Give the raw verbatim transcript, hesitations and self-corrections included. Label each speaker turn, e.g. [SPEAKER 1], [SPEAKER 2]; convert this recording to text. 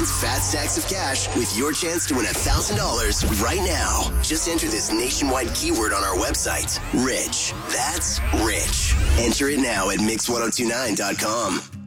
[SPEAKER 1] fat stacks of cash with your chance to win one thousand dollars right now. Just enter this nationwide keyword on our website, Rich. That's Rich. Enter it now at mix ten twenty-nine dot com.